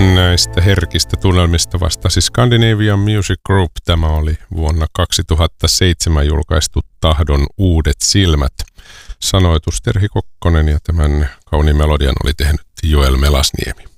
näistä herkistä tunnelmista vastasi Scandinavian Music Group. Tämä oli vuonna 2007 julkaistu Tahdon uudet silmät. Sanoitus Terhi Kokkonen ja tämän kauniin melodian oli tehnyt Joel Melasniemi.